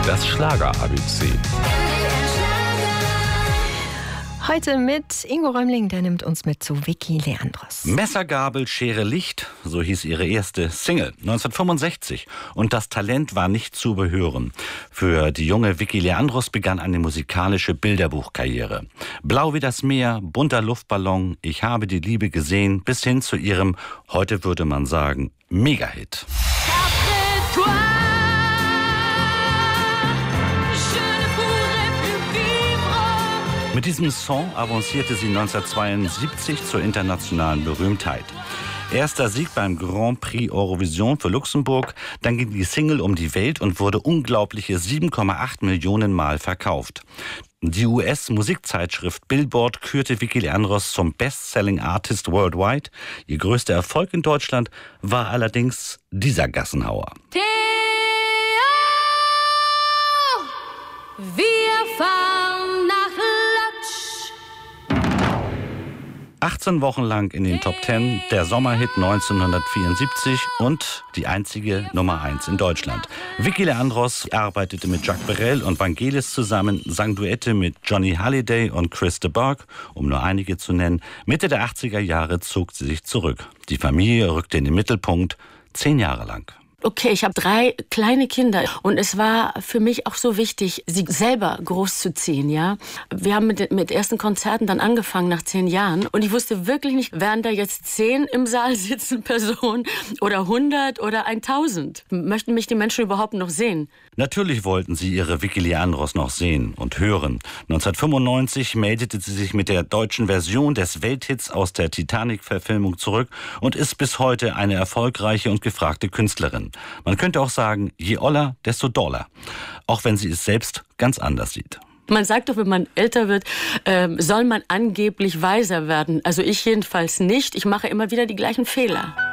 Das Schlager-ABC. Heute mit Ingo Römling, der nimmt uns mit zu Vicky Leandros. Messer, Gabel, Schere, Licht, so hieß ihre erste Single 1965. Und das Talent war nicht zu überhören. Für die junge Vicky Leandros begann eine musikalische Bilderbuchkarriere. Blau wie das Meer, bunter Luftballon, Ich habe die Liebe gesehen, bis hin zu ihrem, heute würde man sagen, Mega-Hit. Mit diesem Song avancierte sie 1972 zur internationalen Berühmtheit. Erster Sieg beim Grand Prix Eurovision für Luxemburg, dann ging die Single um die Welt und wurde unglaubliche 7,8 Millionen Mal verkauft. Die US-Musikzeitschrift Billboard kürte Vicky Leandros zum Best-Selling Artist worldwide. Ihr größter Erfolg in Deutschland war allerdings dieser Gassenhauer. Theo, wir fahren nach Lodz. 18 Wochen lang in den Top 10, der Sommerhit 1974 und die einzige Nummer 1 in Deutschland. Vicky Leandros arbeitete mit Jacques Brel und Vangelis zusammen, sang Duette mit Johnny Hallyday und Chris de Burgh, um nur einige zu nennen. Mitte der 80er Jahre zog sie sich zurück. Die Familie rückte in den Mittelpunkt, 10 Jahre lang. Okay, ich habe 3 kleine Kinder und es war für mich auch so wichtig, sie selber großzuziehen, ja. Wir haben mit ersten Konzerten dann angefangen nach 10 Jahren und ich wusste wirklich nicht, werden da jetzt 10 im Saal sitzen Personen oder 100 oder 1000? Möchten mich die Menschen überhaupt noch sehen? Natürlich wollten sie ihre Vicky Leandros noch sehen und hören. 1995 meldete sie sich mit der deutschen Version des Welthits aus der Titanic-Verfilmung zurück und ist bis heute eine erfolgreiche und gefragte Künstlerin. Man könnte auch sagen, je oller, desto doller. Auch wenn sie es selbst ganz anders sieht. Man sagt doch, wenn man älter wird, soll man angeblich weiser werden. Also ich jedenfalls nicht. Ich mache immer wieder die gleichen Fehler.